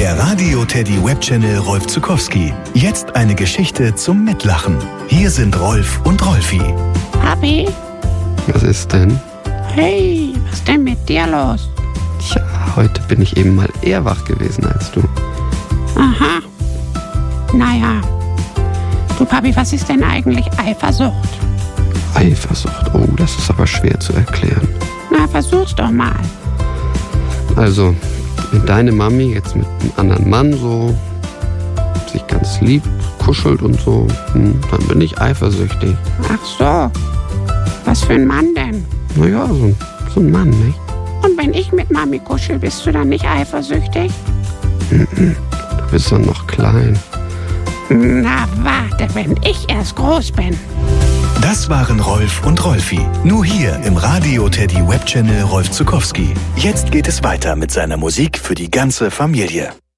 Der Radio Teddy Webchannel Rolf Zuckowski. Jetzt eine Geschichte zum Mitlachen. Hier sind Rolf und Rolfi. Papi? Was ist denn? Hey, was ist denn mit dir los? Tja, heute bin ich eben mal eher wach gewesen als du. Aha. Naja. Du Papi, was ist denn eigentlich Eifersucht? Eifersucht? Oh, das ist aber schwer zu erklären. Na, versuch's doch mal. Also, wenn deine Mami jetzt mit einem anderen Mann so sich ganz lieb kuschelt und so, dann bin ich eifersüchtig. Ach so. Was für ein Mann denn? Naja, so ein Mann, nicht? Und wenn ich mit Mami kuschel, bist du dann nicht eifersüchtig? Du bist dann noch klein. Na, warte, wenn ich erst groß bin. Das waren Rolf und Rolfi. Nur hier im Radio Teddy Webchannel Rolf Zuckowski. Jetzt geht es weiter mit seiner Musik für die ganze Familie.